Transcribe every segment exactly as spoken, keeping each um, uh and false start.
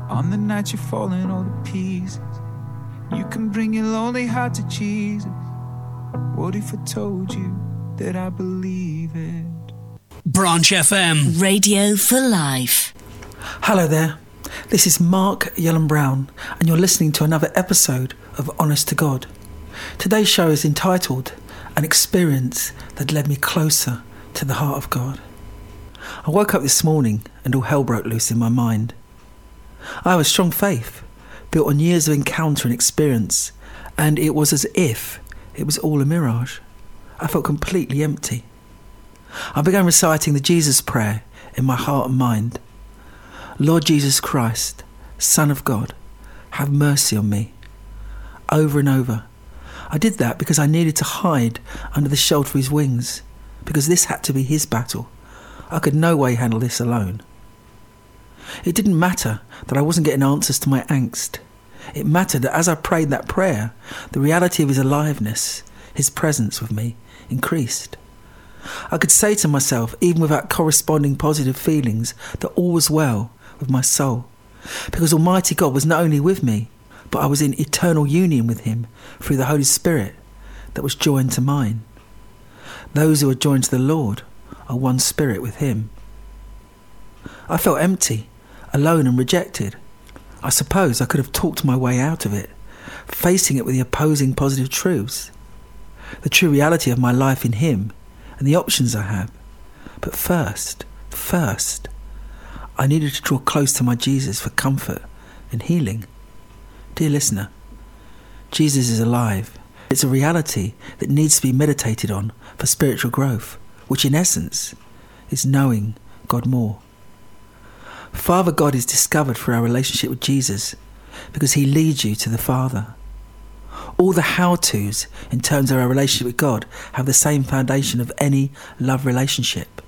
On the night you're falling all to pieces, you can bring your lonely heart to Jesus. What if I told you that I believe it? Branch F M. Radio for Life. Hello there, this is Mark Yellen Brown, and you're listening to another episode of Honest to God. Today's show is entitled An Experience That Led Me Closer to the Heart of God. I woke up this morning and all hell broke loose in my mind. I have a strong faith, built on years of encounter and experience, and it was as if it was all a mirage. I felt completely empty. I began reciting the Jesus prayer in my heart and mind. Lord Jesus Christ, Son of God, have mercy on me. Over and over. I did that because I needed to hide under the shelter of his wings, because this had to be his battle. I could no way handle this alone. It didn't matter that I wasn't getting answers to my angst. It mattered that as I prayed that prayer, the reality of his aliveness, his presence with me, increased. I could say to myself, even without corresponding positive feelings, that all was well with my soul, because Almighty God was not only with me, but I was in eternal union with him through the Holy Spirit that was joined to mine. Those who are joined to the Lord are one spirit with him. I felt empty, alone and rejected. I suppose I could have talked my way out of it, facing it with the opposing positive truths, the true reality of my life in him and the options I have. But first, first, I needed to draw close to my Jesus for comfort and healing. Dear listener, Jesus is alive. It's a reality that needs to be meditated on for spiritual growth, which in essence is knowing God more. Father God is discovered through our relationship with Jesus because he leads you to the Father. All the how-tos in terms of our relationship with God have the same foundation of any love relationship.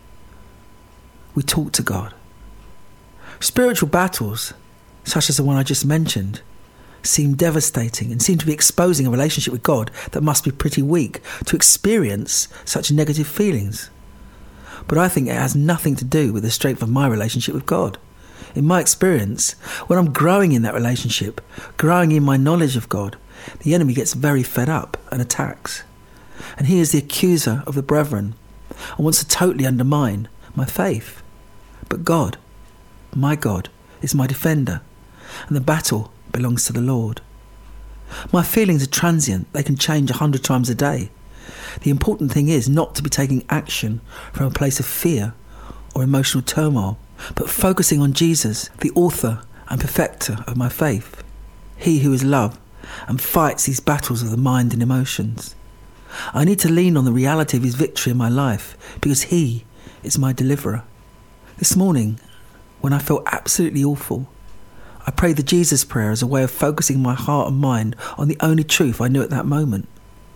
We talk to God. Spiritual battles, such as the one I just mentioned, seem devastating and seem to be exposing a relationship with God that must be pretty weak to experience such negative feelings. But I think it has nothing to do with the strength of my relationship with God. In my experience, when I'm growing in that relationship, growing in my knowledge of God, the enemy gets very fed up and attacks. And he is the accuser of the brethren and wants to totally undermine my faith. But God, my God, is my defender, and the battle belongs to the Lord. My feelings are transient. They can change a hundred times a day. The important thing is not to be taking action from a place of fear or emotional turmoil, but focusing on Jesus, the author and perfecter of my faith, he who is love and fights these battles of the mind and emotions. I need to lean on the reality of his victory in my life because he is my deliverer. This morning, when I felt absolutely awful, I prayed the Jesus prayer as a way of focusing my heart and mind on the only truth I knew at that moment.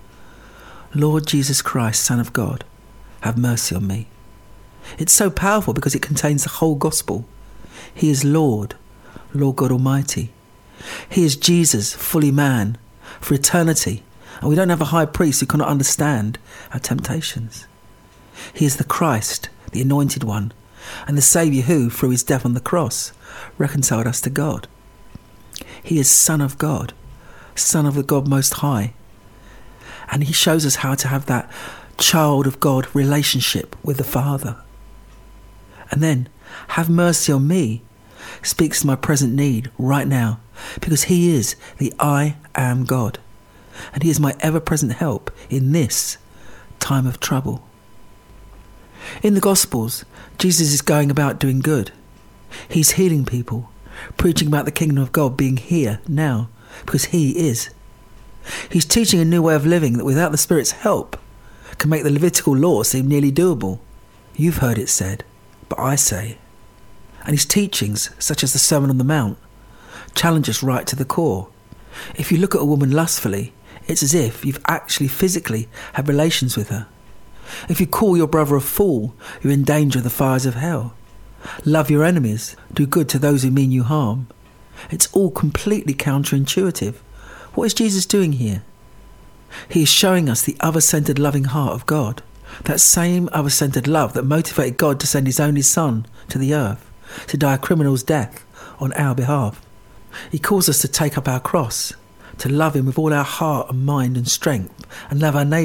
Lord Jesus Christ, Son of God, have mercy on me. It's so powerful because it contains the whole gospel. He is Lord, Lord God Almighty. He is Jesus, fully man, for eternity, and we don't have a high priest who cannot understand our temptations. He is the Christ, the anointed one, and the Saviour who, through his death on the cross, reconciled us to God. He is Son of God, Son of the God Most High, and he shows us how to have that child of God relationship with the Father. And then, have mercy on me, speaks to my present need right now, because he is the I am God, and he is my ever-present help in this time of trouble. In the Gospels, Jesus is going about doing good. He's healing people, preaching about the kingdom of God being here now, because he is. He's teaching a new way of living that without the Spirit's help can make the Levitical law seem nearly doable. You've heard it said, but I say. And his teachings, such as the Sermon on the Mount, challenge us right to the core. If you look at a woman lustfully, it's as if you've actually physically had relations with her. If you call your brother a fool, you're in danger of the fires of hell. Love your enemies, do good to those who mean you harm. It's all completely counterintuitive. What is Jesus doing here? He is showing us the other-centered loving heart of God. That same other-centered love that motivated God to send his only Son to the earth, to die a criminal's death on our behalf. He calls us to take up our cross, to love him with all our heart and mind and strength, and love our neighbour